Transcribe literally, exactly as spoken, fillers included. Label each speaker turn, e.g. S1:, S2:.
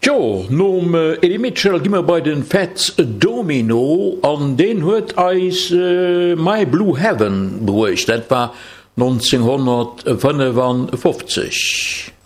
S1: Jo, nom äh, Eddie Mitchell gimmer bei den Fats Domino an den huet eis äh, My Blue Heaven bruecht. Dat war neunzehnhundertfünfundfünfzig.